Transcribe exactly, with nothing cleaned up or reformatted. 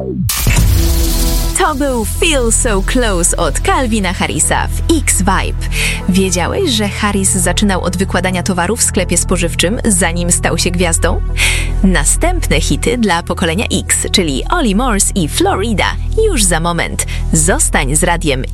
To był Feel So Close od Calvina Harrisa w X-Vibe. Wiedziałeś, że Harris zaczynał od wykładania towarów w sklepie spożywczym, zanim stał się gwiazdą? Następne hity dla pokolenia X, czyli Olly Murs i Florida, już za moment. Zostań z radiem